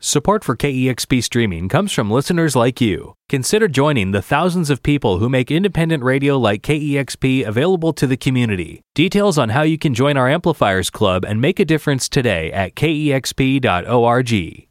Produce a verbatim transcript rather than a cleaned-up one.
Support for K E X P Streaming comes from listeners like you. Consider joining the thousands of people who make independent radio like K E X P available to the community. Details on how you can join our Amplifiers Club and make a difference today at K E X P dot org.